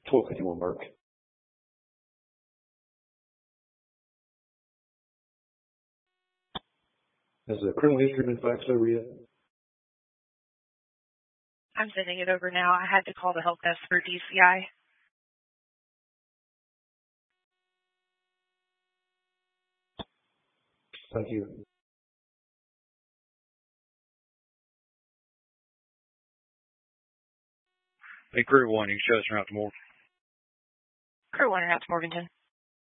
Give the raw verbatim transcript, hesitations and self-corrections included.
twelve fifty-one mark. Has the criminal history been faxed over yet? I'm sending it over now. I had to call the help desk for D C I. Thank you. Hey, Crew one, you can show us around to Morgan. Crew one, out to Morganton.